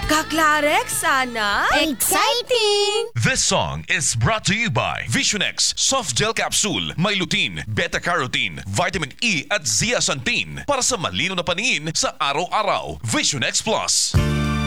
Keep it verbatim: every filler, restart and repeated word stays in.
Kaklarek sana? Exciting! This song is brought to you by Visionex Soft Gel Capsule. May lutein, beta-carotene, vitamin E at zeaxanthin para sa malino na paningin sa araw-araw. Visionex Plus.